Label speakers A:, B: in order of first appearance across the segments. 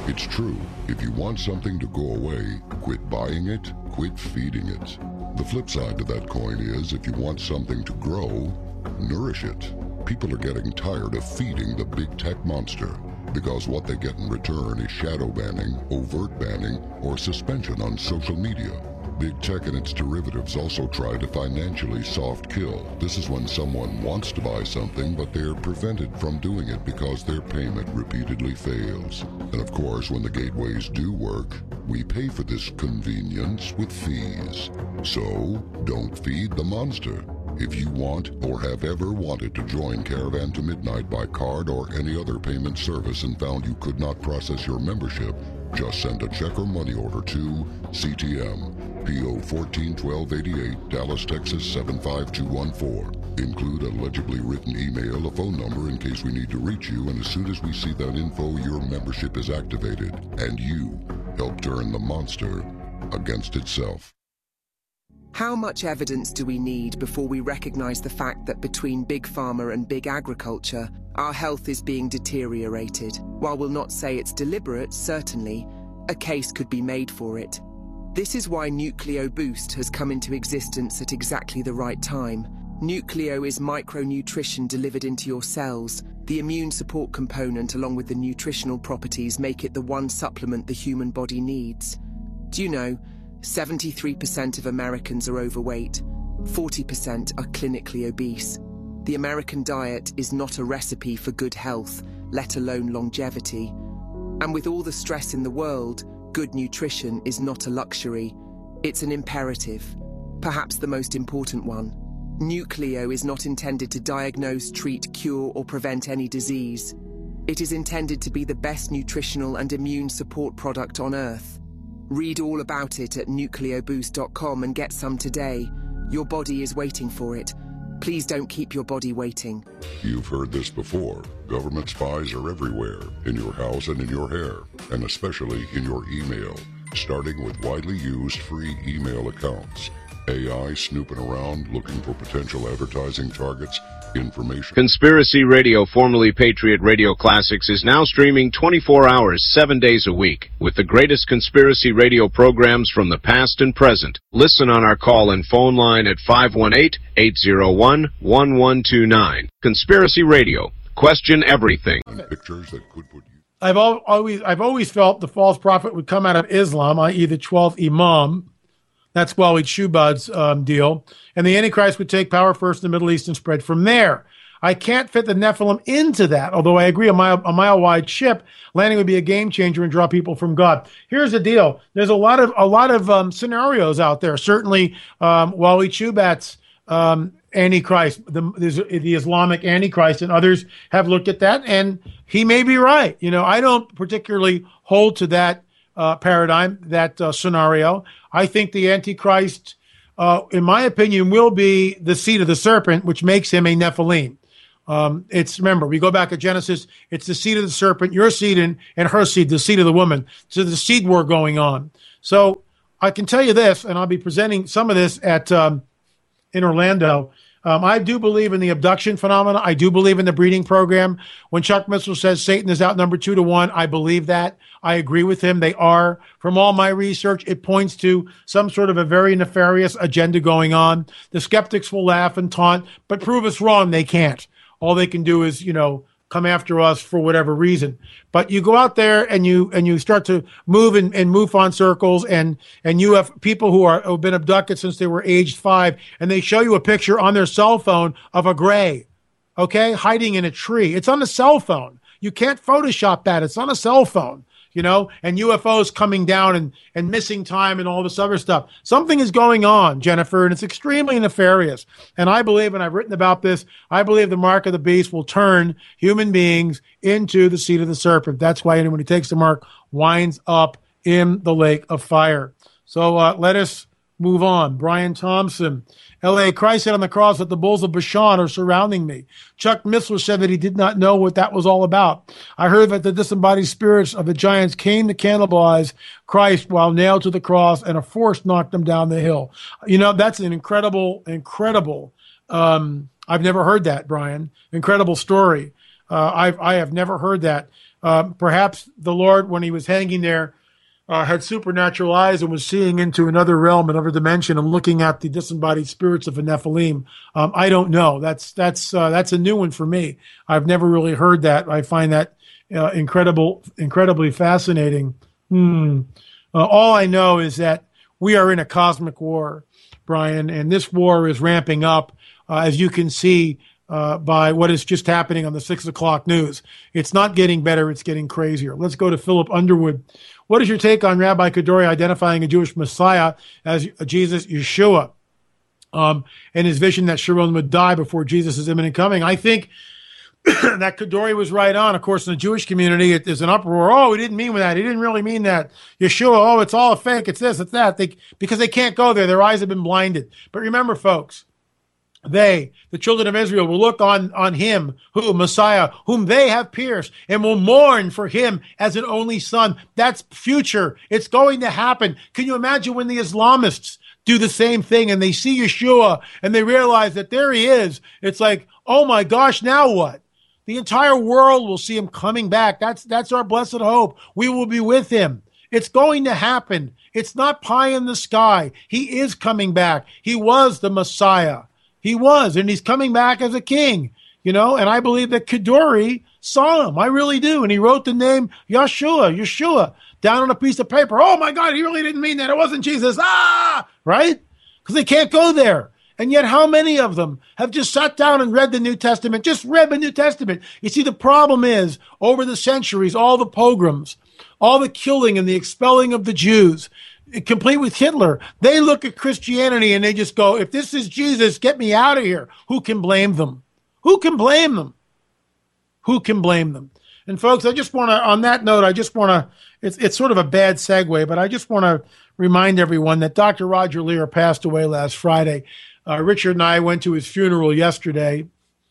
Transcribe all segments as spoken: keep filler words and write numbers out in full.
A: It's true. If you want something to go away, quit buying it, quit feeding it. The flip side to that coin is if you want something to grow, nourish it. People are getting tired of feeding the big tech monster because what they get in return is shadow banning, overt banning, or suspension on social media. Big tech and its derivatives also try to financially soft kill. This is when someone wants to buy something, but they're prevented from doing it because their payment repeatedly fails. And of course, when the gateways do work, we pay for this convenience with fees. So, don't feed the monster. If you want or have ever wanted to join Caravan to Midnight by card or any other payment service and found you could not process your membership, just send a check or money order to C T M, P O fourteen twelve eighty-eight, Dallas, Texas seven five two one four. Include a legibly written email, a phone number in case we need to reach you, and as soon as we see that info, your membership is activated, and you help turn the monster against itself.
B: How much evidence do we need before we recognize the fact that between Big Pharma and Big Agriculture, our health is being deteriorated? While we'll not say it's deliberate, certainly, a case could be made for it. This is why Nucleo Boost has come into existence at exactly the right time. Nucleo is micronutrition delivered into your cells. The immune support component along with the nutritional properties make it the one supplement the human body needs. Do you know, seventy-three percent of Americans are overweight, forty percent are clinically obese. The American diet is not a recipe for good health, let alone longevity. And with all the stress in the world, good nutrition is not a luxury, it's an imperative, perhaps the most important one. Nucleo is not intended to diagnose, treat, cure, or prevent any disease. It is intended to be the best nutritional and immune support product on Earth. Read all about it at nucleo boost dot com and get some today. Your body is waiting for it. Please don't keep your body waiting.
A: You've heard this before. Government spies are everywhere, in your house and in your hair, and especially in your email, starting with widely used free email accounts. A I snooping around looking for potential advertising targets, information.
C: Conspiracy Radio, formerly Patriot Radio Classics, is now streaming twenty-four hours, seven days a week, with the greatest conspiracy radio programs from the past and present. Listen on our call and phone line at five one eight, eight zero one, one one two nine. Conspiracy Radio. Question everything.
A: Pictures that could put you.
D: I've al- always, I've always felt the false prophet would come out of Islam, that is the twelfth Imam. That's Waleed Shoebat's um, deal. And the Antichrist would take power first in the Middle East and spread from there. I can't fit the Nephilim into that, although I agree a mile, a mile-wide ship landing would be a game changer and draw people from God. Here's the deal. There's a lot of a lot of um, scenarios out there. Certainly, um, Waleed Shoebat's um, Antichrist, the, the Islamic Antichrist, and others have looked at that, and he may be right. You know, I don't particularly hold to that uh, paradigm, that uh, scenario. I think the Antichrist, uh, in my opinion, will be the seed of the serpent, which makes him a Nephilim. Um, it's, remember, we go back to Genesis, it's the seed of the serpent, your seed and, and her seed, the seed of the woman. So there's a seed war going on. So I can tell you this, and I'll be presenting some of this at um, in Orlando. Um, I do believe in the abduction phenomena. I do believe in the breeding program. When Chuck Missel says Satan is outnumbered two to one, I believe that. I agree with him. They are. From all my research, it points to some sort of a very nefarious agenda going on. The skeptics will laugh and taunt, but prove us wrong, they can't. All they can do is, you know, come after us for whatever reason. But you go out there and you and you start to move in, in MUFON circles, and and you have people who are who've been abducted since they were aged five, and they show you a picture on their cell phone of a gray, okay, hiding in a tree. It's on a cell phone. You can't Photoshop that. It's on a cell phone. You know, and U F Os coming down and, and missing time and all this other stuff. Something is going on, Jennifer, and it's extremely nefarious. And I believe, and I've written about this, I believe the mark of the beast will turn human beings into the seed of the serpent. That's why anyone who takes the mark winds up in the lake of fire. So uh, let us move on. Brian Thompson, L A, Christ said on the cross that the bulls of Bashan are surrounding me. Chuck Missler said that he did not know what that was all about. I heard that the disembodied spirits of the giants came to cannibalize Christ while nailed to the cross, and a force knocked him down the hill. You know, that's an incredible, incredible, um, I've never heard that, Brian. Incredible story. Uh, I've, I have never heard that. Uh, perhaps the Lord, when he was hanging there, uh, had supernatural eyes and was seeing into another realm, another dimension, and looking at the disembodied spirits of the Nephilim. Um, I don't know. That's that's uh, that's a new one for me. I've never really heard that. I find that uh, incredible, incredibly fascinating. Hmm. Uh, all I know is that we are in a cosmic war, Brian, and this war is ramping up, uh, as you can see uh, by what is just happening on the six o'clock news. It's not getting better, it's getting crazier. Let's go to Philip Underwood. What is your take on Rabbi Kadori identifying a Jewish Messiah as Jesus, Yeshua, um, and his vision that Sharon would die before Jesus' imminent coming? I think that Kadori was right on. Of course, in the Jewish community, it, there's an uproar. Oh, he didn't mean that. He didn't really mean that. Yeshua, oh, it's all a fake. It's this, it's that. They, because they can't go there. Their eyes have been blinded. But remember, folks, they, the children of Israel, will look on, on him, who, Messiah, whom they have pierced, and will mourn for him as an only son. That's future. It's going to happen. Can you imagine when the Islamists do the same thing and they see Yeshua and they realize that there he is? It's like, oh my gosh, now what? The entire world will see him coming back. That's that's our blessed hope. We will be with him. It's going to happen. It's not pie in the sky. He is coming back. He was the Messiah. He was, and he's coming back as a king, you know, and I believe that Kadori saw him. I really do. And he wrote the name Yeshua, Yeshua, down on a piece of paper. Oh my God, he really didn't mean that. It wasn't Jesus. Ah, right? Because they can't go there. And yet how many of them have just sat down and read the New Testament, just read the New Testament? You see, the problem is, over the centuries, all the pogroms, all the killing and the expelling of the Jews, complete with Hitler, they look at Christianity and they just go, if this is Jesus, get me out of here. Who can blame them? Who can blame them? Who can blame them? And folks, I just want to, on that note, I just want to, it's, it's sort of a bad segue, but I just want to remind everyone that Doctor Roger Lear passed away last Friday. Uh, Richard and I went to his funeral yesterday,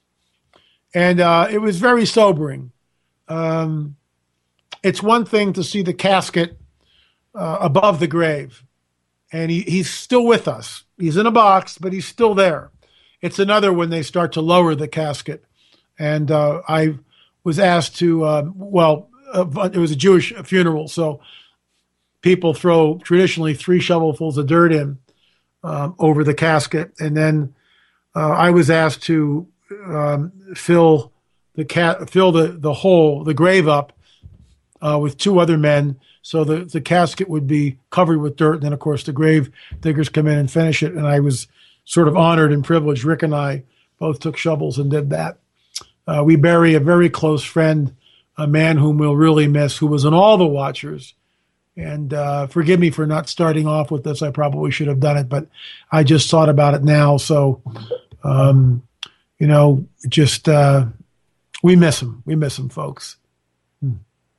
D: and uh, it was very sobering. Um, it's one thing to see the casket uh, above the grave, and he, he's still with us. He's in a box, but he's still there. It's another when they start to lower the casket. And uh, I was asked to, uh, well, uh, it was a Jewish funeral, so people throw traditionally three shovelfuls of dirt in. Um, over the casket, and then uh, I was asked to um, fill the cat, fill the, the hole, the grave up uh, with two other men, so the the casket would be covered with dirt. And then, of course, the grave diggers come in and finish it. And I was sort of honored and privileged. Rick and I both took shovels and did that. Uh, we bury a very close friend, a man whom we'll really miss, who was in all the Watchers. And uh, forgive me for not starting off with this. I probably should have done it, but I just thought about it now. So, um, you know, just uh, we miss him. We miss him, folks. Hmm.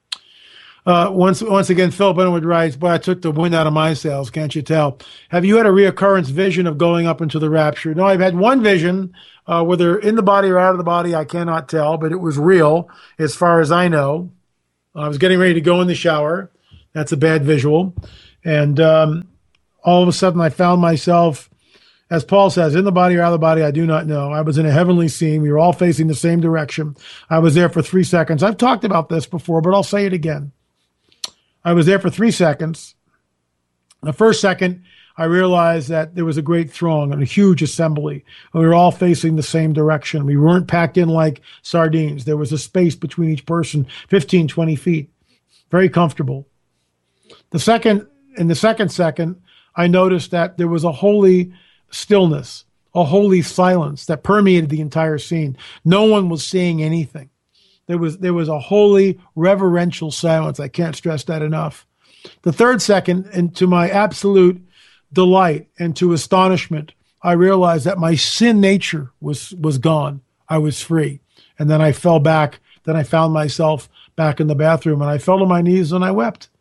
D: Uh, once once again, Philip Underwood writes, boy, I took the wind out of my sails, can't you tell? Have you had a reoccurrence vision of going up into the rapture? No, I've had one vision, uh, whether in the body or out of the body, I cannot tell, but it was real as far as I know. I was getting ready to go in the shower. That's a bad visual. And um, all of a sudden I found myself, as Paul says, in the body or out of the body, I do not know. I was in a heavenly scene. We were all facing the same direction. I was there for three seconds. I've talked about this before, but I'll say it again. I was there for three seconds. The first second, I realized that there was a great throng and a huge assembly. And we were all facing the same direction. We weren't packed in like sardines. There was a space between each person, fifteen, twenty feet. Very comfortable. The second, in the second second, I noticed that there was a holy stillness, a holy silence that permeated the entire scene. No one was saying anything. There was there was a holy, reverential silence. I can't stress that enough. The third second, and to my absolute delight and to astonishment, I realized that my sin nature was was gone. I was free. And then I fell back. Then I found myself back in the bathroom, and I fell to my knees and I wept.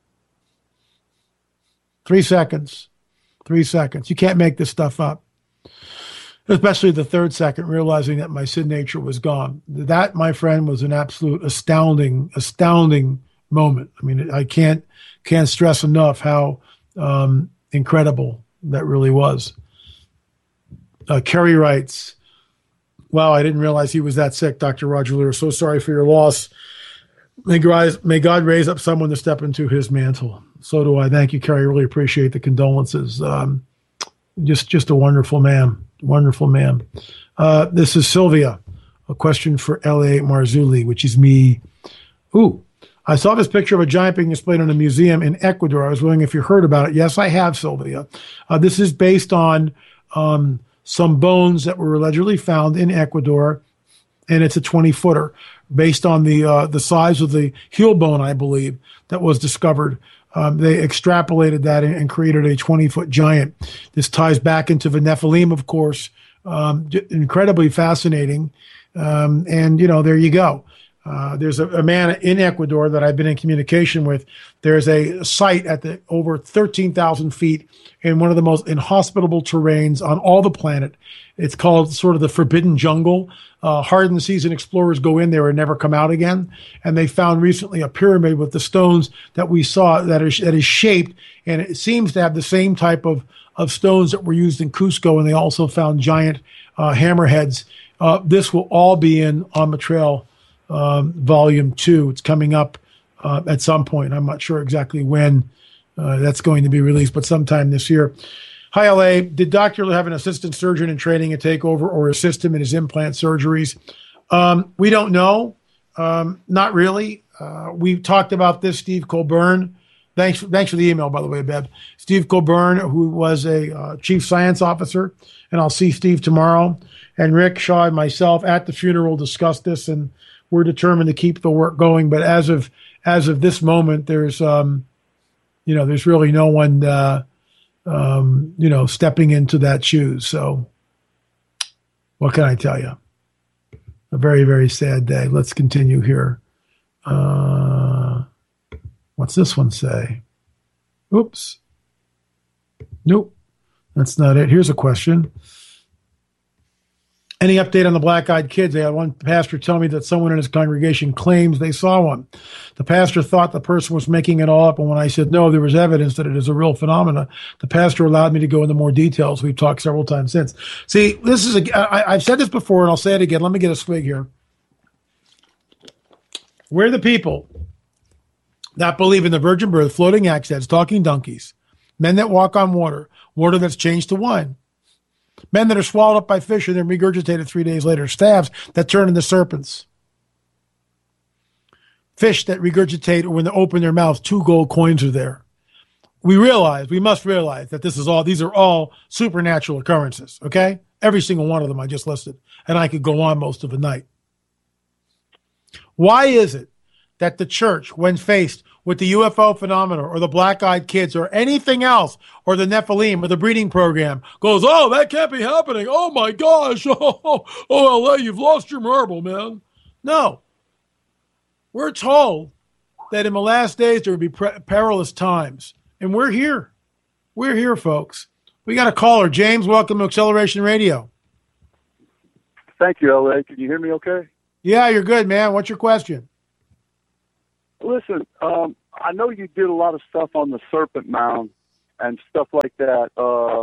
D: Three seconds. Three seconds. You can't make this stuff up. Especially the third second, realizing that my sin nature was gone. That, my friend, was an absolute astounding, astounding moment. I mean, I can't can't stress enough how um, incredible that really was. Uh, Kerry writes, wow, I didn't realize he was that sick, Doctor Roger Lear. So sorry for your loss. May God, may God raise up someone to step into his mantle. So do I. Thank you, Kerry. I really appreciate the condolences. Um, just, just a wonderful man. Wonderful man. Uh, this is Sylvia. A question for L A Marzulli, which is me. Ooh, I saw this picture of a giant being displayed in a museum in Ecuador. I was wondering if you heard about it. Yes, I have, Sylvia. Uh, this is based on um, some bones that were allegedly found in Ecuador, and it's a twenty-footer based on the uh, the size of the heel bone, I believe, that was discovered. Um, they extrapolated that and, and created a twenty-foot giant. This ties back into the Nephilim, of course. Um, incredibly fascinating. Um, and, you know, there you go. Uh, there's a, a man in Ecuador that I've been in communication with. There's a site at the over thirteen thousand feet in one of the most inhospitable terrains on all the planet. It's called sort of the Forbidden Jungle. Uh, hardened season explorers go in there and never come out again. And they found recently a pyramid with the stones that we saw that is, that is shaped, and it seems to have the same type of, of stones that were used in Cusco. And they also found giant uh, hammerheads. Uh, this will all be in On the Trail um, Volume two. It's coming up uh, at some point. I'm not sure exactly when uh, that's going to be released, but sometime this year. Hi, L A. Did Doctor have an assistant surgeon in training and take over or assist him in his implant surgeries? Um, we don't know. Um, not really. Uh, we talked about this, Steve Colburn. Thanks, thanks for the email, by the way, Bev. Steve Colburn, who was a uh, chief science officer, and I'll see Steve tomorrow. And Rick Shaw and myself at the funeral discussed this, and we're determined to keep the work going. But as of as of this moment, there's um, you know, there's really no one uh, um, you know, stepping into that shoes. So what can I tell you? A very, very sad day. Let's continue here. Uh, what's this one say? Oops. Nope. That's not it. Here's a question. Any update on the black-eyed kids? They had one pastor tell me that someone in his congregation claims they saw one. The pastor thought the person was making it all up, and when I said no, there was evidence that it is a real phenomena, the pastor allowed me to go into more details. We've talked several times since. See, this is a, I, I've said this before, and I'll say it again. Let me get a swig here. We're the people that believe in the virgin birth, floating axe heads, talking donkeys, men that walk on water, water that's changed to wine. Men that are swallowed up by fish and then regurgitated three days later. Staves that turn into serpents. Fish that regurgitate, or when they open their mouths, two gold coins are there. We realize, we must realize that this is all, these are all supernatural occurrences, okay? Every single one of them I just listed. And I could go on most of the night. Why is it that the church, when faced with the U F O phenomena or the black-eyed kids or anything else, or the Nephilim or the breeding program, goes, oh, that can't be happening. Oh, my gosh. Oh, oh, oh L A, you've lost your marble, man. No. We're told that in the last days there would be pre- perilous times. And we're here. We're here, folks. We got a caller. James, welcome to Acceleration Radio.
E: Thank you, L A. Can you hear me okay?
D: Yeah, you're good, man. What's your question?
E: Listen, um, I know you did a lot of stuff on the Serpent Mound and stuff like that. Uh,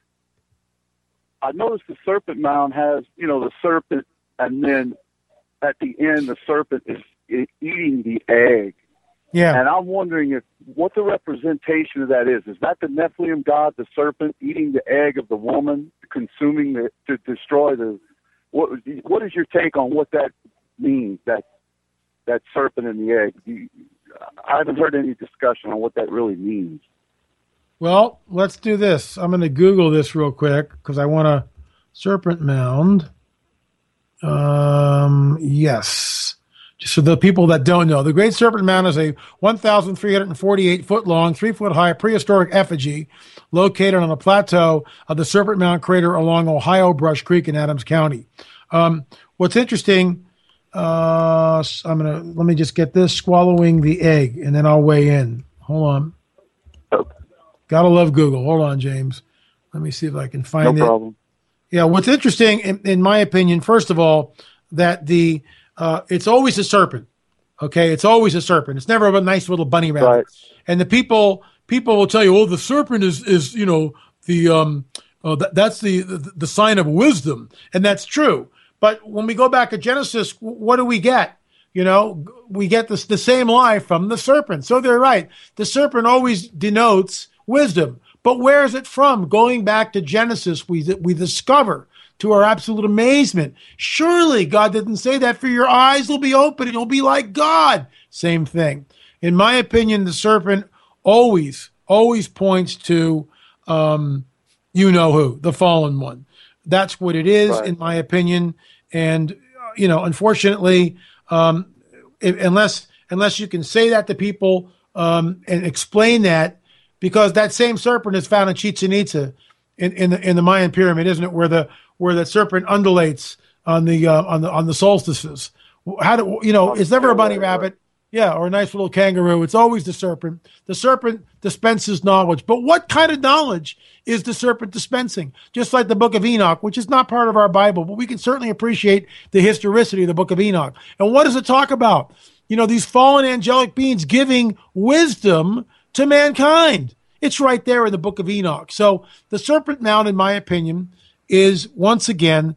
E: I noticed the Serpent Mound has, you know, the serpent, and then at the end, the serpent is eating the egg.
D: Yeah.
E: And I'm wondering if what the representation of that is. Is that the Nephilim god, the serpent, eating the egg of the woman, consuming the, to destroy the, what, what is your take on what that means, that that serpent in the egg? You, I haven't heard any discussion on what that really means.
D: Well, let's do this. I'm going to Google this real quick because I want a serpent mound. Um, yes. Just so the people that don't know, the Great Serpent Mound is a one thousand three hundred forty-eight foot long, three foot high prehistoric effigy located on a plateau of the Serpent Mound crater along Ohio Brush Creek in Adams County. Um, what's interesting, uh, I'm gonna let me just get this: swallowing the egg, and then I'll weigh in. Hold on.
E: Okay.
D: Gotta love Google. Hold on, James. Let me see if I can find
E: no
D: it.
E: problem.
D: Yeah, what's interesting, in, in my opinion, first of all, that the uh, it's always a serpent. Okay, it's always a serpent. It's never a nice little bunny rabbit.
E: Right.
D: And the people people will tell you, oh, the serpent is is you know the um uh, th- that's the, the the sign of wisdom, and that's true. But when we go back to Genesis, what do we get? You know, we get this, the same lie from the serpent. So they're right. The serpent always denotes wisdom. But where is it from? Going back to Genesis, we, we discover to our absolute amazement, surely God didn't say that, for your eyes will be open and you'll be like God. Same thing. In my opinion, the serpent always, always points to, um, you know who, the fallen one. That's what it is, right, in my opinion. And, you know, unfortunately, um, if, unless unless you can say that to people um, and explain that, because that same serpent is found in Chichen Itza, in, in the in the Mayan pyramid, isn't it? Where the where the serpent undulates on the uh, on the on the solstices. How do you know? It's never a bunny rabbit. Yeah, or a nice little kangaroo. It's always the serpent. The serpent dispenses knowledge. But what kind of knowledge is the serpent dispensing? Just like the Book of Enoch, which is not part of our Bible, but we can certainly appreciate the historicity of the Book of Enoch. And what does it talk about? You know, these fallen angelic beings giving wisdom to mankind. It's right there in the Book of Enoch. So the Serpent Mound, in my opinion, is once again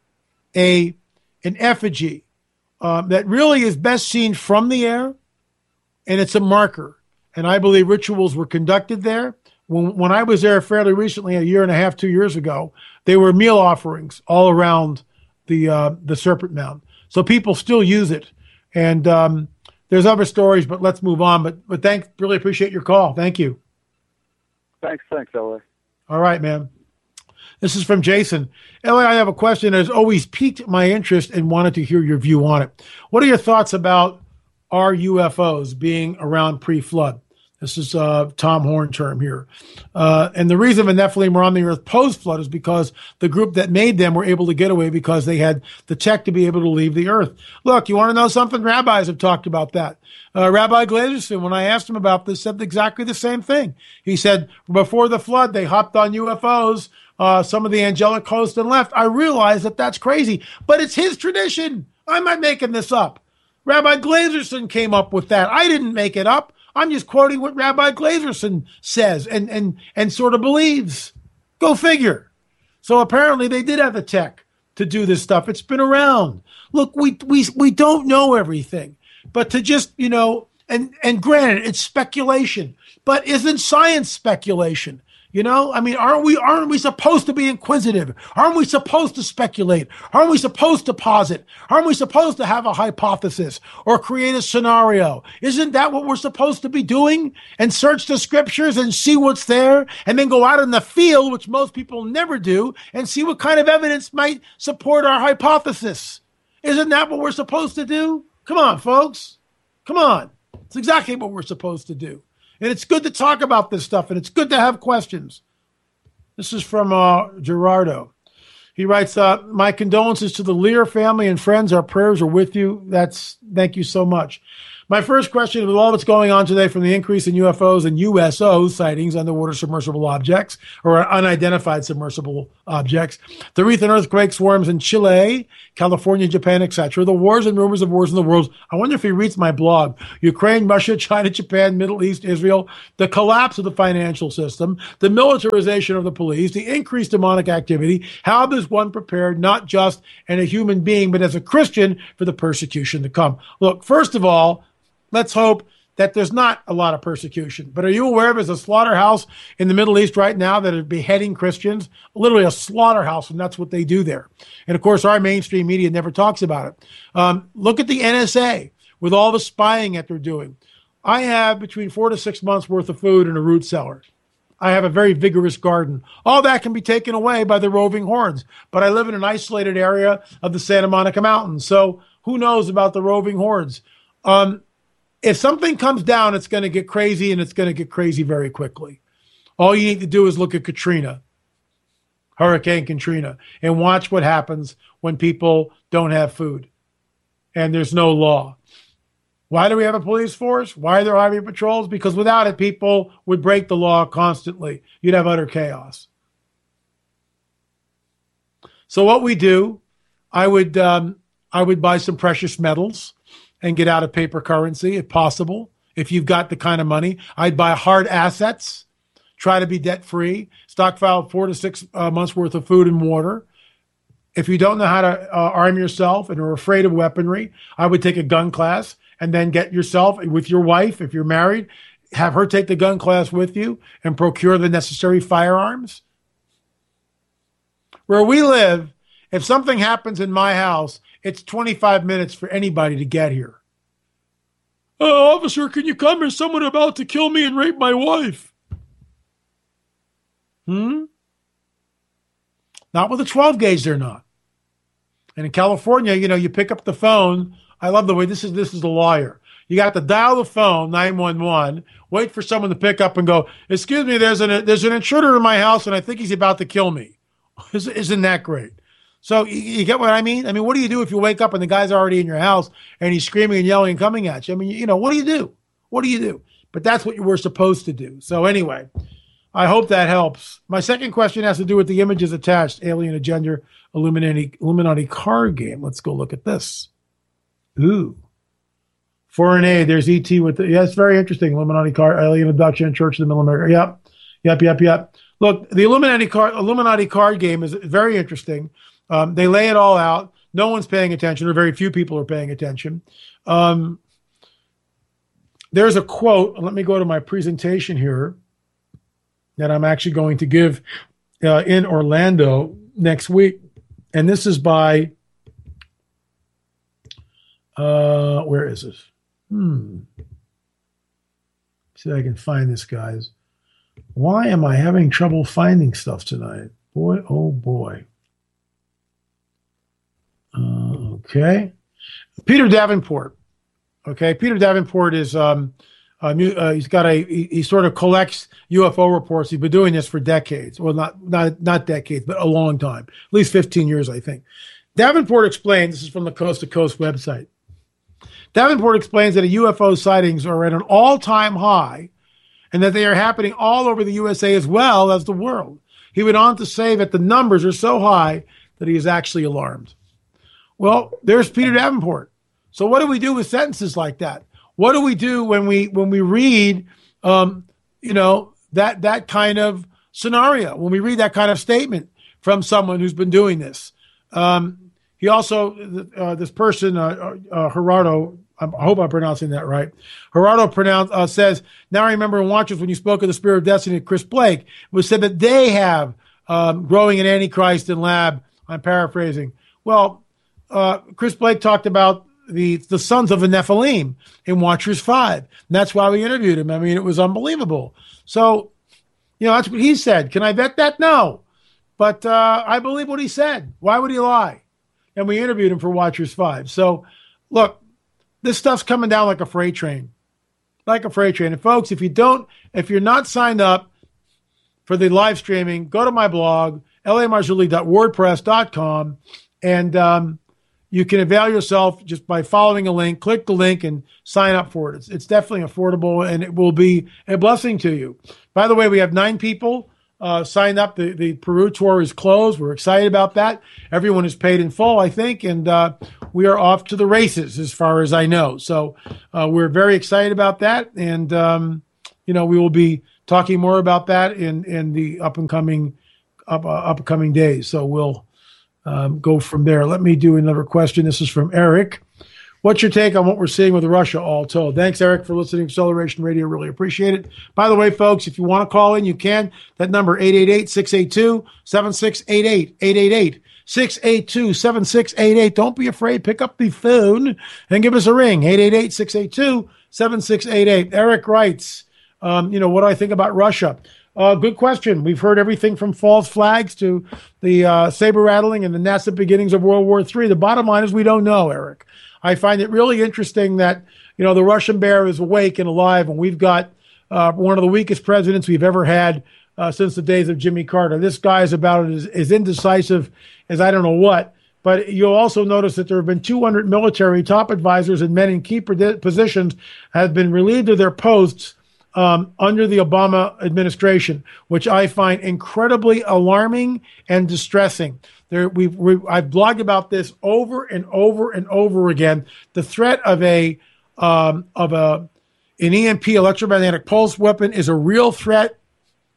D: a an effigy Um, that really is best seen from the air, and it's a marker. And I believe rituals were conducted there. When when I was there fairly recently, a year and a half, two years ago, there were meal offerings all around the uh, the Serpent Mound. So people still use it. And um, there's other stories, but let's move on. But but thanks, really appreciate your call. Thank you.
E: Thanks, thanks, L A.
D: All right, man. This is from Jason. L A, I have a question that has always piqued my interest and wanted to hear your view on it. What are your thoughts about our U F Os being around pre-flood? This is uh, Tom Horn term here. Uh, and the reason the Nephilim were on the earth post-flood is because the group that made them were able to get away because they had the tech to be able to leave the earth. Look, you want to know something? Rabbis have talked about that. Uh, Rabbi Glazerson, when I asked him about this, said exactly the same thing. He said, before the flood, they hopped on U F Os, uh, some of the angelic host, and left. I realized that that's crazy, but it's his tradition. I'm not making this up. Rabbi Glazerson came up with that. I didn't make it up. I'm just quoting what Rabbi Glazerson says and, and, and sort of believes. Go figure. So apparently they did have the tech to do this stuff. It's been around. Look, we we we don't know everything, but to just, you know, and, and granted, it's speculation, but isn't science speculation? You know, I mean, aren't we, aren't we supposed to be inquisitive? Aren't we supposed to speculate? Aren't we supposed to posit? Aren't we supposed to have a hypothesis or create a scenario? Isn't that what we're supposed to be doing? And search the scriptures and see what's there, and then go out in the field, which most people never do, and see what kind of evidence might support our hypothesis. Isn't that what we're supposed to do? Come on, folks. Come on. It's exactly what we're supposed to do. And it's good to talk about this stuff, and it's good to have questions. This is from uh, Gerardo. He writes, uh, my condolences to the Lear family and friends. Our prayers are with you. That's thank you so much. My first question, with all that's going on today from the increase in U F Os and U S O sightings, underwater submersible objects, or unidentified submersible objects, the recent earthquake swarms in Chile, California, Japan, et cetera, the wars and rumors of wars in the world. I wonder if he reads my blog. Ukraine, Russia, China, Japan, Middle East, Israel, the collapse of the financial system, the militarization of the police, the increased demonic activity. How is one prepared, not just as a human being, but as a Christian, for the persecution to come? Look, first of all, let's hope that there's not a lot of persecution. But are you aware of there's a slaughterhouse in the Middle East right now that are beheading Christians? Literally a slaughterhouse, and that's what they do there. And, of course, our mainstream media never talks about it. Um, look at the N S A with all the spying that they're doing. I have between four to six months' worth of food in a root cellar. I have a very vigorous garden. All that can be taken away by the roving hordes. But I live in an isolated area of the Santa Monica Mountains, so who knows about the roving hordes? Um, If something comes down, it's going to get crazy, and it's going to get crazy very quickly. All you need to do is look at Katrina, Hurricane Katrina, and watch what happens when people don't have food and there's no law. Why do we have a police force? Why are there highway patrols? Because without it, people would break the law constantly. You'd have utter chaos. So what we do, I would um, I would buy some precious metals and get out of paper currency if possible. If you've got the kind of money, I'd buy hard assets, try to be debt free, stockpile four to six uh, months worth of food and water, If you don't know how to uh, arm yourself and are afraid of weaponry, I would take a gun class and then get yourself with your wife, if you're married, have her take the gun class with you and procure the necessary firearms. Where we live, if something happens in my house, it's twenty-five minutes for anybody to get here. Oh, officer, can you come? There's someone about to kill me and rape my wife. Hmm? Not with a twelve gauge, they're not. And in California, you know, you pick up the phone. I love the way this is this is the lawyer. You got to dial the phone, nine one one, wait for someone to pick up and go, excuse me, there's an there's an intruder in my house and I think he's about to kill me. Isn't that great? So you, you get what I mean? I mean, what do you do if you wake up and the guy's already in your house and he's screaming and yelling and coming at you? I mean, you know, what do you do? What do you do? But that's what you were supposed to do. So anyway, I hope that helps. My second question has to do with the images attached, Alien Agenda, Illuminati, Illuminati card game. Let's go look at this. Ooh. Foreign aid. There's E T with the, yeah, it's very interesting. Illuminati card, alien abduction, Church of the Middle America. Yep. Yep, yep, yep. Look, the Illuminati card, Illuminati card game is very interesting. Um, they lay it all out. No one's paying attention, or very few people are paying attention. Um, there's a quote. Let me go to my presentation here that I'm actually going to give uh, in Orlando next week. And this is by, uh, where is this? Hmm. See if I can find this, guys. Why am I having trouble finding stuff tonight? Boy, oh boy. Uh, okay. Peter Davenport. Okay. Peter Davenport is, um, uh, uh, he's got a, he, he sort of collects U F O reports. He's been doing this for decades. Well, not, not, not decades, but a long time, at least fifteen years, I think. Davenport explains, this is from the Coast to Coast website. Davenport explains that U F O sightings are at an all-time high and that they are happening all over the U S A as well as the world. He went on to say that the numbers are so high that he is actually alarmed. Well, there's Peter Davenport. So what do we do with sentences like that? What do we do when we when we read, um, you know, that that kind of scenario, when we read that kind of statement from someone who's been doing this? Um, he also, uh, this person, uh, uh, Gerardo, I hope I'm pronouncing that right. Gerardo pronounce, uh, says, now I remember in Watchers when you spoke of the Spirit of Destiny to Chris Blake, it was said that they have um, growing an Antichrist in lab. I'm paraphrasing. Well, uh, Chris Blake talked about the the sons of the Nephilim in Watchers five. And that's why we interviewed him. I mean, it was unbelievable. So, you know, that's what he said. Can I vet that? No. But uh, I believe what he said. Why would he lie? And we interviewed him for Watchers five. So, look, this stuff's coming down like a freight train. Like a freight train. And folks, if you don't, if you're not signed up for the live streaming, go to my blog, l a marzulli dot wordpress dot com, and um, you can avail yourself just by following a link. Click the link and sign up for it. It's, it's definitely affordable, and it will be a blessing to you. By the way, we have nine people uh, signed up. The, the Peru tour is closed. We're excited about that. Everyone is paid in full, I think, and uh, we are off to the races as far as I know. So uh, we're very excited about that, and um, you know, we will be talking more about that in, in the up and coming up uh, upcoming days. So we'll Um, go from there. Let me do another question. This is from Eric. What's your take on what we're seeing with Russia all told? Thanks, Eric, for listening to Acceleration Radio. Really appreciate it. By the way, folks, if you want to call in, you can. That number, eight eight eight, six eight two, seven six eight eight, eight eight eight, six eight two, seven six eight eight. Don't be afraid. Pick up the phone and give us a ring, eight eight eight, six eight two, seven six eight eight. Eric writes, um, you know, what do I think about Russia? Uh, good question. We've heard everything from false flags to the uh, saber rattling and the nascent beginnings of World War Three. The bottom line is we don't know, Eric. I find it really interesting that, you know, the Russian bear is awake and alive, and we've got uh, one of the weakest presidents we've ever had uh, since the days of Jimmy Carter. This guy is about as, as indecisive as I don't know what. But you'll also notice that there have been two hundred military top advisors and men in key positions have been relieved of their posts Um, under the Obama administration, which I find incredibly alarming and distressing. There, we've, we've I've blogged about this over and over and over again. The threat of a um, of a an E M P, electromagnetic pulse weapon, is a real threat.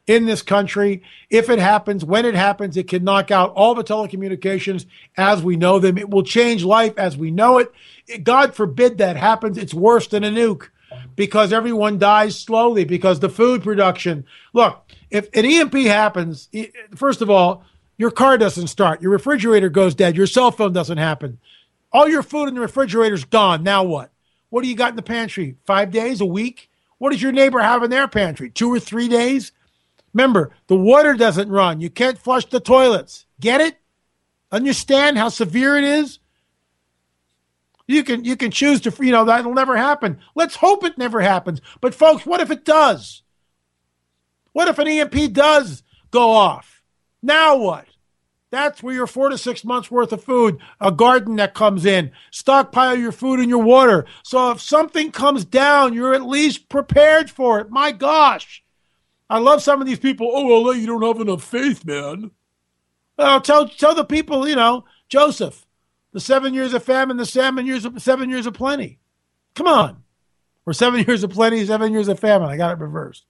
D: in this country. If it happens, when it happens, it can knock out all the telecommunications as we know them. It will change life as we know it. God forbid that happens. It's worse than a nuke because everyone dies slowly because the food production. Look, if an E M P happens, first of all, your car doesn't start. Your refrigerator goes dead. Your cell phone doesn't happen. All your food in the refrigerator's gone. Now what? What do you got in the pantry? Five days, a week? What does your neighbor have in their pantry? Two or three days? Remember, the water doesn't run. You can't flush the toilets. Get it? Understand how severe it is? You can you can choose to, you know, that'll never happen. Let's hope it never happens. But folks, what if it does? What if an E M P does go off? Now what? That's where your four to six months worth of food, a garden that comes in, stockpile your food and your water. So if something comes down, you're at least prepared for it. My gosh. I love some of these people. Oh, well, you don't have enough faith, man. Well, tell tell the people, you know, Joseph, the seven years of famine, the seven years of seven years of plenty. Come on. Or seven years of plenty, seven years of famine. I got it reversed.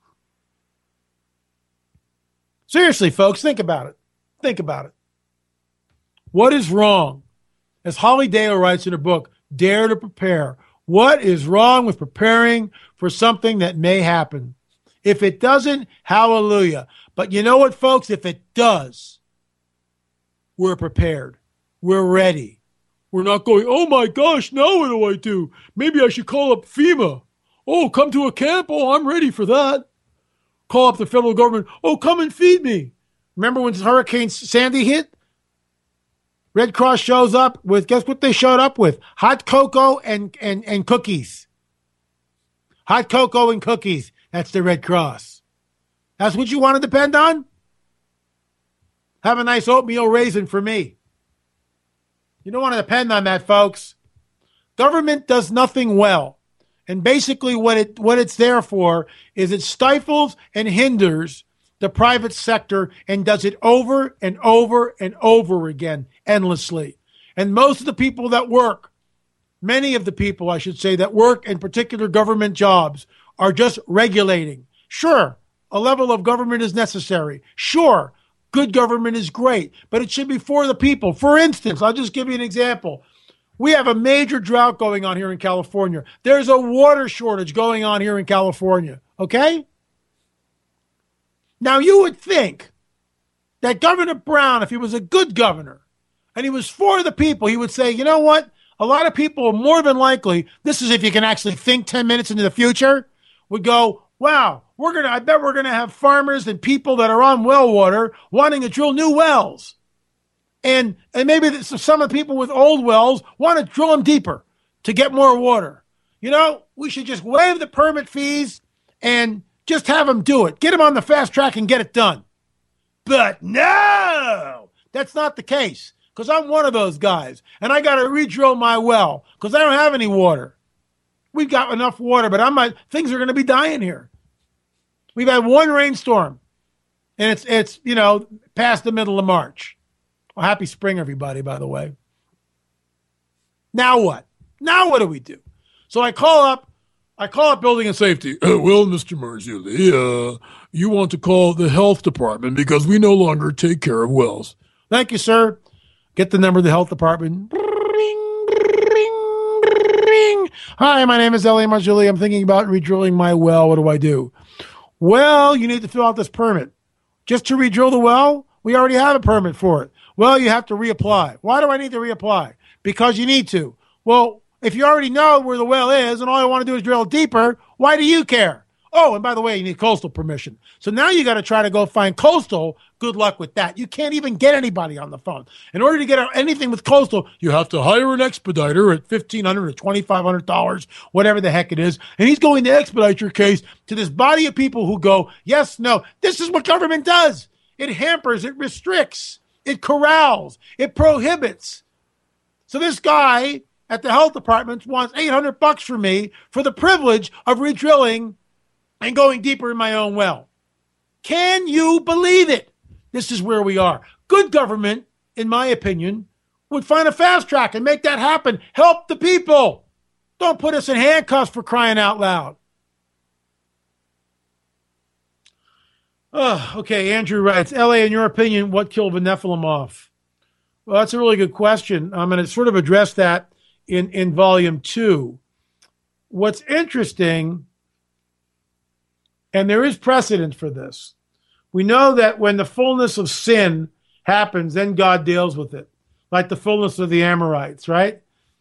D: Seriously, folks, think about it. Think about it. What is wrong? As Holly Dale writes in her book, Dare to Prepare. What is wrong with preparing for something that may happen? If it doesn't, hallelujah. But you know what, folks? If it does, we're prepared. We're ready. We're not going, oh my gosh, now what do I do? Maybe I should call up FEMA. Oh, come to a camp? Oh, I'm ready for that. Call up the federal government. Oh, come and feed me. Remember when Hurricane Sandy hit? Red Cross shows up with, guess what they showed up with? Hot cocoa and, and, and cookies. Hot cocoa and cookies. That's the Red Cross. That's what you want to depend on? Have a nice oatmeal raisin for me. You don't want to depend on that, folks. Government does nothing well. And basically what it what it's there for is it stifles and hinders the private sector and does it over and over and over again, endlessly. And most of the people that work, many of the people, I should say, that work in particular government jobs are just regulating. Sure, a level of government is necessary. Sure, good government is great, but it should be for the people. For instance, I'll just give you an example. We have a major drought going on here in California. There's a water shortage going on here in California, okay? Now, you would think that Governor Brown, if he was a good governor and he was for the people, he would say, you know what? A lot of people are more than likely, this is if you can actually think ten minutes into the future, would go, wow, we're gonna. I bet we're going to have farmers and people that are on well water wanting to drill new wells. And, and maybe some of the people with old wells want to drill them deeper to get more water. You know, we should just waive the permit fees and just have them do it. Get them on the fast track and get it done. But no, that's not the case because I'm one of those guys and I got to re-drill my well because I don't have any water. We've got enough water, but I'm not, things are going to be dying here. We've had one rainstorm and it's, it's, you know, past the middle of March. Well, happy spring, everybody, by the way. Now what? Now what do we do? So I call up, I call up building and safety. Uh, well, Mister Marzulli, uh, you want to call the health department because we no longer take care of wells. Thank you, sir. Get the number of the health department. Ring, ring, ring. Hi, my name is Elliot Marzulli. I'm thinking about re-drilling my well. What do I do? Well, you need to fill out this permit. Just to re-drill the well? We already have a permit for it. Well, you have to reapply. Why do I need to reapply? Because you need to. Well, if you already know where the well is and all I want to do is drill deeper, why do you care? Oh, and by the way, you need coastal permission. So now you got to try to go find coastal. Good luck with that. You can't even get anybody on the phone. In order to get anything with coastal, you have to hire an expediter at fifteen hundred dollars or twenty-five hundred dollars, whatever the heck it is. And he's going to expedite your case to this body of people who go, yes, no. This is what government does. It hampers, it restricts. It corrals. It prohibits. So this guy at the health department wants eight hundred bucks from me for the privilege of re-drilling and going deeper in my own well. Can you believe it? This is where we are. Good government, in my opinion, would find a fast track and make that happen. Help the people. Don't put us in handcuffs for crying out loud. Oh, okay, Andrew writes, L A, in your opinion, what killed the Nephilim off? Well, that's a really good question. I'm going to sort of address that in, in volume two. What's interesting, and there is precedent for this, we know that when the fullness of sin happens, then God deals with it, like the fullness of the Amorites, right?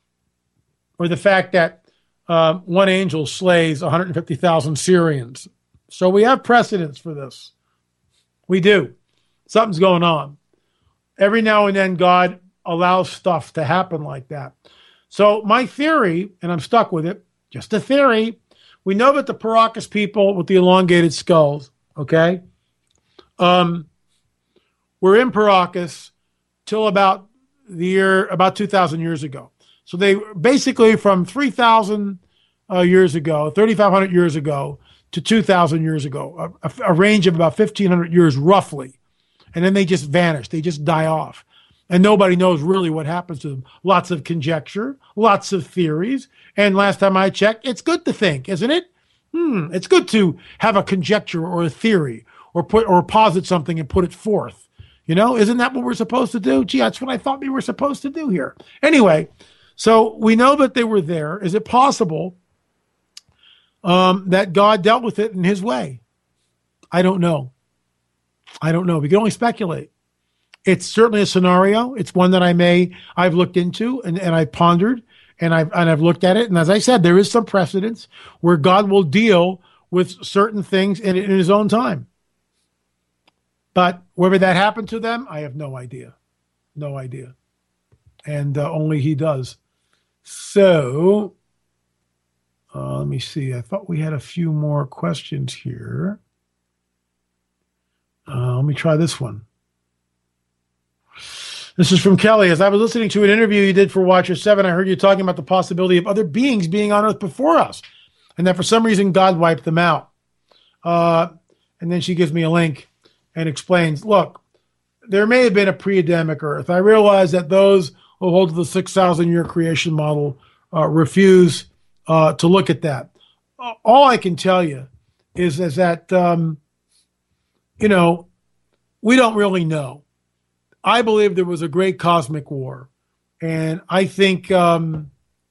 D: Or the fact that um, one angel slays one hundred fifty thousand Syrians. So we have precedents for this. We do. Something's going on. Every now and then, God allows stuff to happen like that. So my theory, and I'm stuck with it, just a theory, we know that the Paracas people with the elongated skulls, okay, um, were in Paracas till about the year, about two thousand years ago. So they basically from three thousand uh, years ago, thirty-five hundred years ago, to two thousand years ago, a, a range of about fifteen hundred years roughly. And then they just vanish. They just die off. And nobody knows really what happens to them. Lots of conjecture, lots of theories. And last time I checked, it's good to think, isn't it? Hmm, it's good to have a conjecture or a theory or put or posit something and put it forth. You know, isn't that what we're supposed to do? Gee, that's what I thought we were supposed to do here. Anyway, so we know that they were there. Is it possible Um, that God dealt with it in his way? I don't know. I don't know. We can only speculate. It's certainly a scenario. It's one that I may, I've looked into and, and I've pondered and I've, and I've looked at it. And as I said, there is some precedence where God will deal with certain things in, in his own time. But whether that happened to them, I have no idea. No idea. And uh, only he does. So, Uh, let me see. I thought we had a few more questions here. Uh, let me try this one. This is from Kelly. As I was listening to an interview you did for Watcher seven, I heard you talking about the possibility of other beings being on Earth before us, and that for some reason God wiped them out. Uh, and then she gives me a link and explains, look, there may have been a pre-Adamic Earth. I realize that those who hold to the six thousand year creation model uh, refuse Uh, to look at that. All I can tell you is, is that, um, you know, we don't really know. I believe there was a great cosmic war. And I think um,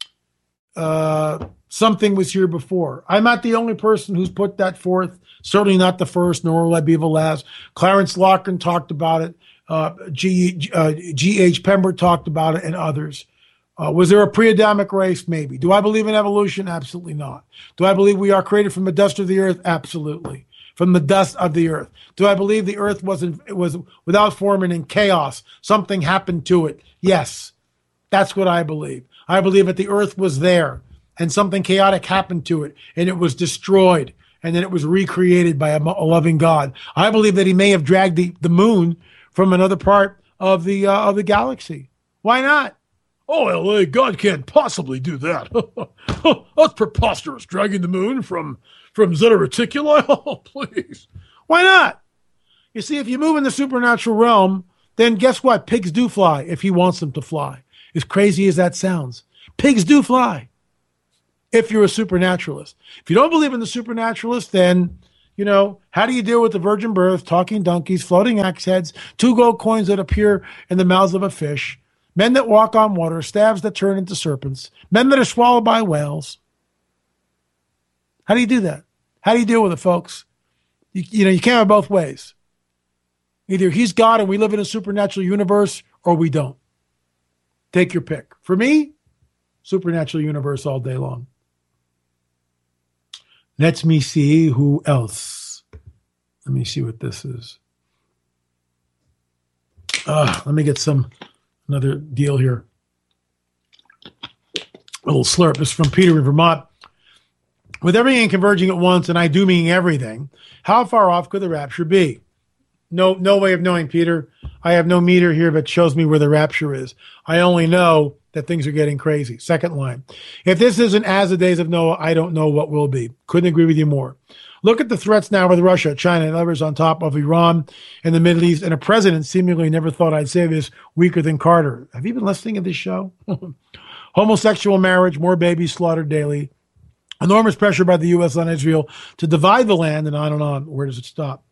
D: uh, something was here before. I'm not the only person who's put that forth. Certainly not the first, nor will I be the last. Clarence Loughlin talked about it. Uh, G. Uh, G H. Pember talked about it, and others. Uh, was there a pre-Adamic race? Maybe. Do I believe in evolution? Absolutely not. Do I believe we are created from the dust of the earth? Absolutely. From the dust of the earth. Do I believe the earth wasn't, it was without form and in chaos? Something happened to it. Yes. That's what I believe. I believe that the earth was there and something chaotic happened to it and it was destroyed and then it was recreated by a, a loving God. I believe that he may have dragged the, the moon from another part of the, uh, of the galaxy. Why not? Oh, L A, God can't possibly do that. That's preposterous, dragging the moon from, from Zeta Reticuli. Oh, please. Why not? You see, if you move in the supernatural realm, then guess what? Pigs do fly if he wants them to fly. As crazy as that sounds. Pigs do fly if you're a supernaturalist. If you don't believe in the supernaturalist, then, you know, how do you deal with the virgin birth, talking donkeys, floating axe heads, two gold coins that appear in the mouths of a fish, men that walk on water, staves that turn into serpents, men that are swallowed by whales? How do you do that? How do you deal with it, folks? You, you know, you can't have both ways. Either he's God and we live in a supernatural universe, or we don't. Take your pick. For me, supernatural universe all day long. Let me see who else. Let me see what this is. Uh, let me get some, another deal here. A little slurp. This is from Peter in Vermont. With everything converging at once, and I do mean everything, how far off could the rapture be? No, no way of knowing, Peter. I have no meter here that shows me where the rapture is. I only know that things are getting crazy. Second line. If this isn't as the days of Noah, I don't know what will be. Couldn't agree with you more. Look at the threats now with Russia, China, and others on top of Iran and the Middle East, and a president seemingly never thought I'd say this, weaker than Carter. Have you been listening to this show? Homosexual marriage, more babies slaughtered daily, enormous pressure by the U S on Israel to divide the land, and on and on. Where does it stop?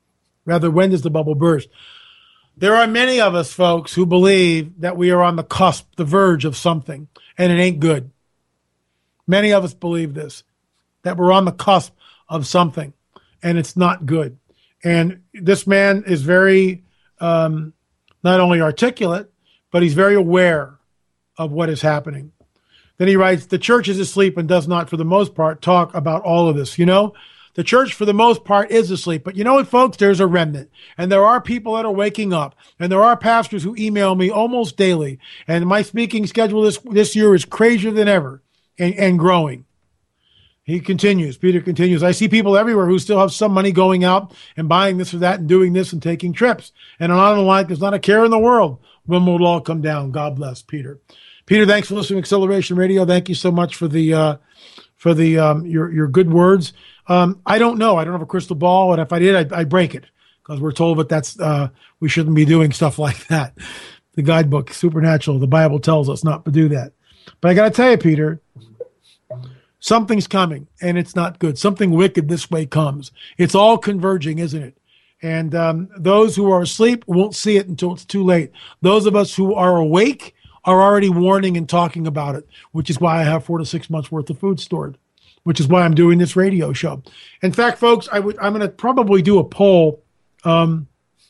D: Rather, when does the bubble burst? There are many of us, folks, who believe that we are on the cusp, the verge of something, and it ain't good. Many of us believe this, that we're on the cusp of something, and it's not good. And this man is very, um, not only articulate, but he's very aware of what is happening. Then he writes, the church is asleep and does not, for the most part, talk about all of this. You know, the church, for the most part, is asleep. But you know what, folks? There's a remnant. And there are people that are waking up. And there are pastors who email me almost daily. And my speaking schedule this, this year is crazier than ever and, and growing. He continues, Peter continues, I see people everywhere who still have some money going out and buying this or that and doing this and taking trips. And on and like, there's not a care in the world when will it all come down. God bless, Peter. Peter, thanks for listening to Acceleration Radio. Thank you so much for the uh, for the um, your your good words. Um, I don't know. I don't have a crystal ball, and if I did, I'd, I'd break it because we're told that that's uh, we shouldn't be doing stuff like that. The guidebook, Supernatural, the Bible tells us not to do that. But I got to tell you, Peter, something's coming, and it's not good. Something wicked this way comes. It's all converging, isn't it? And um, those who are asleep won't see it until it's too late. Those of us who are awake are already warning and talking about it, which is why I have four to six months worth of food stored, which is why I'm doing this radio show. In fact, folks, I would, I'm going to probably do a poll. Um,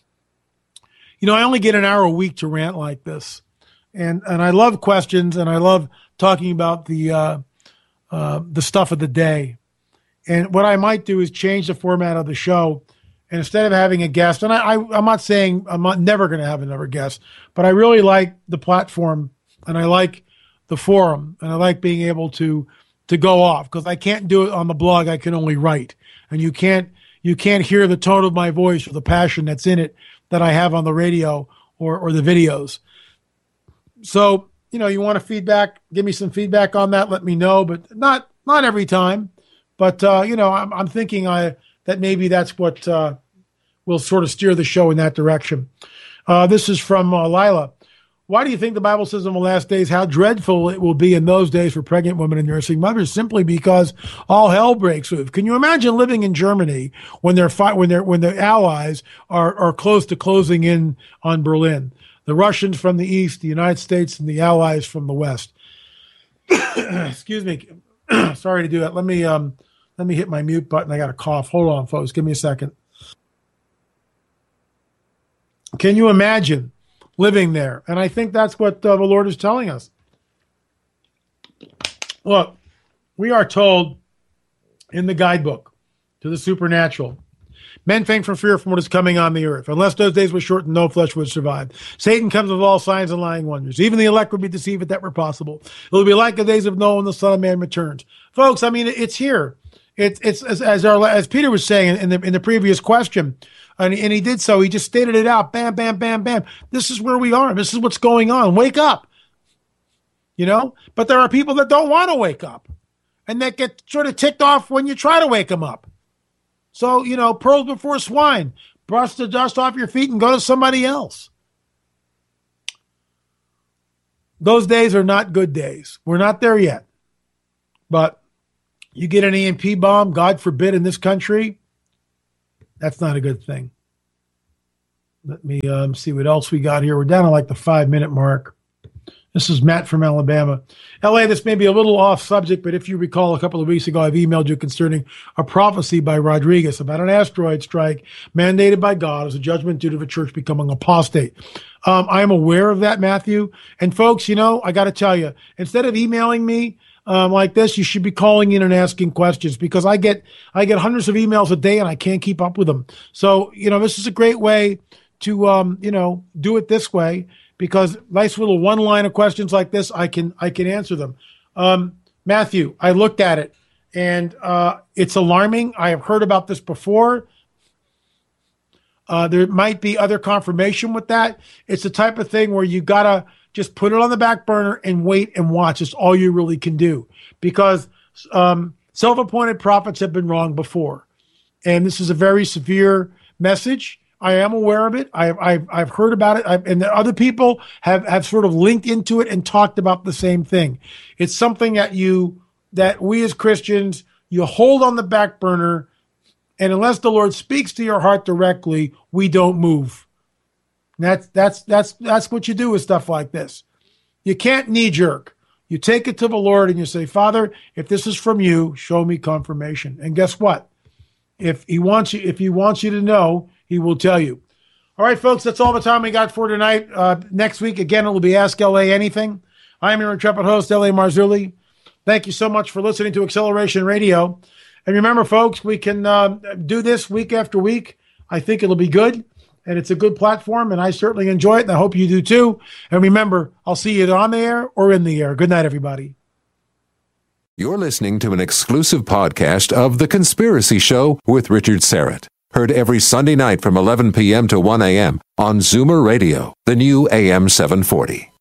D: you know, I only get an hour a week to rant like this. And, and I love questions, and I love talking about the, uh, uh, the stuff of the day. And what I might do is change the format of the show. And instead of having a guest, and I, I, I'm not saying I'm not, never going to have another guest, but I really like the platform, and I like the forum, and I like being able to to go off, because I can't do it on the blog. I can only write, and you can't you can't hear the tone of my voice or the passion that's in it that I have on the radio or or the videos. So, you know, you want to feedback, give me some feedback on that, let me know, but not not every time. But uh, you know, I'm I'm thinking I that maybe that's what uh, will sort of steer the show in that direction. Uh, this is from uh, Lila. Why do you think the Bible says in the last days how dreadful it will be in those days for pregnant women and nursing mothers? Simply because all hell breaks loose. Can you imagine living in Germany when they're fi- when they're when the Allies are are close to closing in on Berlin? The Russians from the east, the United States, and the Allies from the west. Excuse me. Sorry to do that. Let me um let me hit my mute button. I got a cough. Hold on, folks. Give me a second. Can you imagine living there? And I think that's what uh, the Lord is telling us. Look, we are told in the guidebook to the supernatural, men faint from fear from what is coming on the earth. Unless those days were shortened, no flesh would survive. Satan comes with all signs and lying wonders. Even the elect would be deceived if that were possible. It will be like the days of Noah when the Son of Man returns. Folks, I mean, it's here. It's it's as as, our, as Peter was saying in the in the previous question, and, and he did so. He just stated it out. Bam, bam, bam, bam. This is where we are. This is what's going on. Wake up. You know, but there are people that don't want to wake up, and that get sort of ticked off when you try to wake them up. So, you know, pearls before swine. Brush the dust off your feet and go to somebody else. Those days are not good days. We're not there yet. But you get an E M P bomb, God forbid, in this country, that's not a good thing. Let me um, see what else we got here. We're down to like the five-minute mark. This is Matt from Alabama. L A, this may be a little off subject, but if you recall, a couple of weeks ago, I've emailed you concerning a prophecy by Rodriguez about an asteroid strike mandated by God as a judgment due to the church becoming apostate. Um, I am aware of that, Matthew. And folks, you know, I got to tell you, instead of emailing me um, like this, you should be calling in and asking questions, because I get I get hundreds of emails a day and I can't keep up with them. So, you know, this is a great way to, um, you know, do it this way. Because nice little one line of questions like this, I can I can answer them. Um, Matthew, I looked at it, and uh, it's alarming. I have heard about this before. Uh, there might be other confirmation with that. It's the type of thing where you gotta just put it on the back burner and wait and watch. It's all you really can do, because um, self-appointed prophets have been wrong before, and this is a very severe message. I am aware of it. I've I've, I've heard about it, I've, and other people have, have sort of linked into it and talked about the same thing. It's something that you that we as Christians you hold on the back burner And unless the Lord speaks to your heart directly, we don't move. And that's, that's, that's, that's what you do with stuff like this. You can't knee jerk. You take it to the Lord and you say, Father, if this is from you, show me confirmation. And guess what? If he wants you, if he wants you to know, he will tell you. All right, folks, that's all the time we got for tonight. Uh, next week, again, it will be Ask L A Anything. I'm your intrepid host, L A Marzulli. Thank you so much for listening to Acceleration Radio. And remember, folks, we can uh, do this week after week. I think it'll be good, and it's a good platform, and I certainly enjoy it, and I hope you do too. And remember, I'll see you on the air or in the air. Good night, everybody.
F: You're listening to an exclusive podcast of The Conspiracy Show with Richard Syrett. Heard every Sunday night from eleven p.m. to one a.m. on Zoomer Radio, the new A M seven forty.